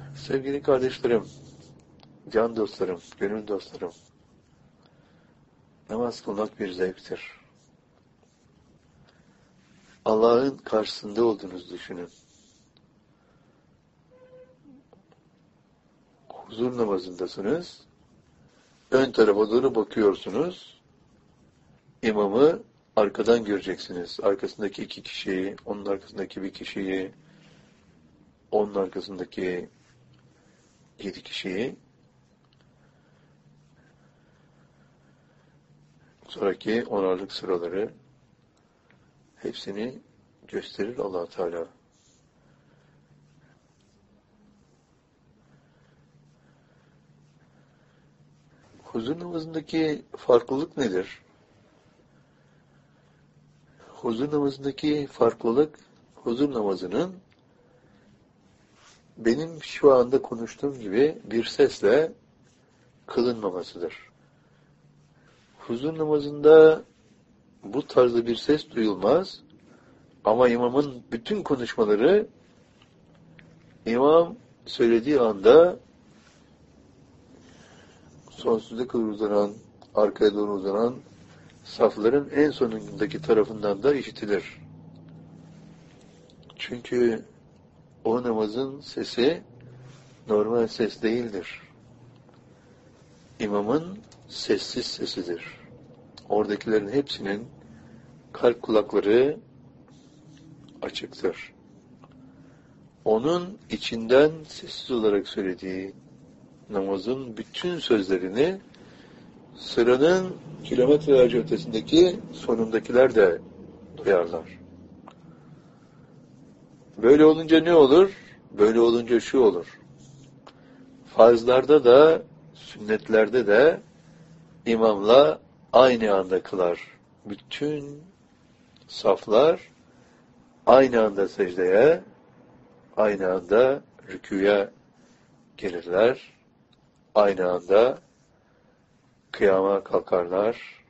Sevgili kardeşlerim, can dostlarım, gönül dostlarım, namaz kılmak bir zevktir. Allah'ın karşısında olduğunuzu düşünün. Huzur namazındasınız, ön tarafa doğru bakıyorsunuz, imamı arkadan göreceksiniz. Arkasındaki 2 kişiyi, onun arkasındaki 1 kişiyi, onun arkasındaki 7 kişiyi, sonraki onarlık sıraları, hepsini gösterir Allah Teala. Huzur namazındaki farklılık nedir? Huzur namazındaki farklılık, huzur namazının benim şu anda konuştuğum gibi bir sesle kılınmamasıdır. Huzur namazında bu tarzda bir ses duyulmaz ama imamın bütün konuşmaları imam söylediği anda sonsuza kadar uzanan, arkaya doğru uzanan safların en sonundaki tarafından da işitilir. Çünkü o namazın sesi normal ses değildir. İmamın sessiz sesidir. Oradakilerin hepsinin kalp kulakları açıktır. Onun içinden sessiz olarak söylediği namazın bütün sözlerini sıranın kilometrelerce ötesindeki sonundakiler de duyarlar. Böyle olunca ne olur? Böyle olunca şu olur. Farzlarda da, sünnetlerde de imamla aynı anda kılar. Bütün saflar aynı anda secdeye, aynı anda rükûya gelirler. Aynı anda kıyama kalkarlar.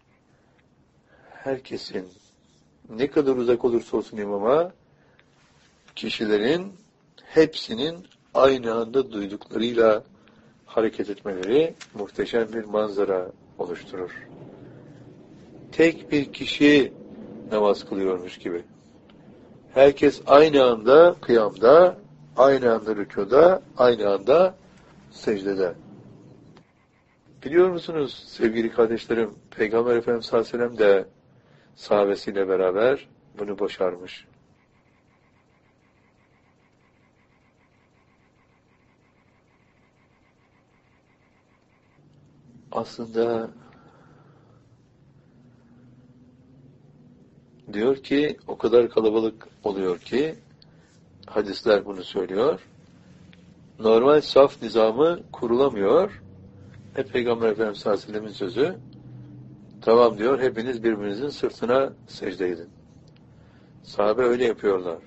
Herkesin ne kadar uzak olursa olsun imama, kişilerin hepsinin aynı anda duyduklarıyla hareket etmeleri muhteşem bir manzara oluşturur. Tek bir kişi namaz kılıyormuş gibi. Herkes aynı anda kıyamda, aynı anda rükûda, aynı anda secdede. Biliyor musunuz sevgili kardeşlerim, Peygamber Efendimiz sallallahu aleyhi ve sellem de sahabesiyle beraber bunu başarmış. Aslında diyor ki o kadar kalabalık oluyor ki hadisler bunu söylüyor. Normal saf nizamı kurulamıyor. Peygamber Efendimiz sallallahu aleyhi ve sellem'in sözü. Tamam diyor, hepiniz birbirinizin sırtına secde edin. Sahabe öyle yapıyorlar.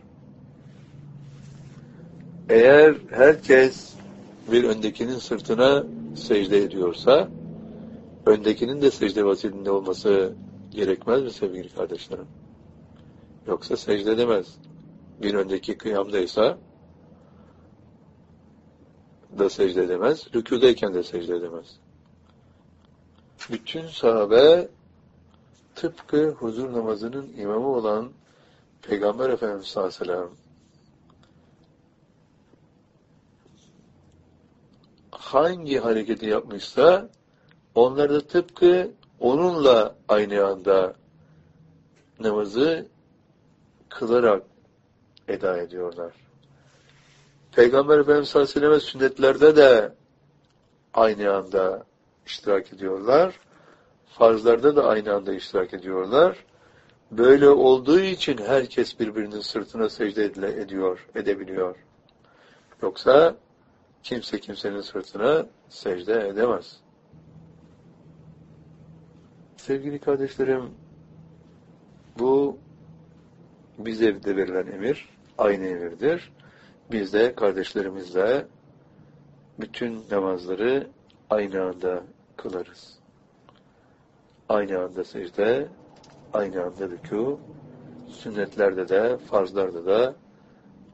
Eğer herkes bir öndekinin sırtına secde ediyorsa, öndekinin de secde vaziyetinde olması gerekmez mi sevgili kardeşlerim? Yoksa secde edemez. Bir öndeki kıyamdaysa da secde edemez, rükûdeyken de secde edemez. Bütün sahabe tıpkı huzur namazının imamı olan Peygamber Efendimiz sallallahu aleyhi ve sellem hangi hareketi yapmışsa onlar da tıpkı onunla aynı anda namazı kılarak eda ediyorlar. Peygamber Efendimiz sallallahu aleyhi ve sellem sünnetlerde de aynı anda iştirak ediyorlar. Farzlarda da aynı anda iştirak ediyorlar. Böyle olduğu için herkes birbirinin sırtına secde edebiliyor. Yoksa kimse kimsenin sırtına secde edemez. Sevgili kardeşlerim, bu bize de verilen emir, aynı emirdir. Biz de kardeşlerimizle bütün namazları aynı anda kılarız. Aynı anda secde, aynı anda rükû, sünnetlerde de, farzlarda da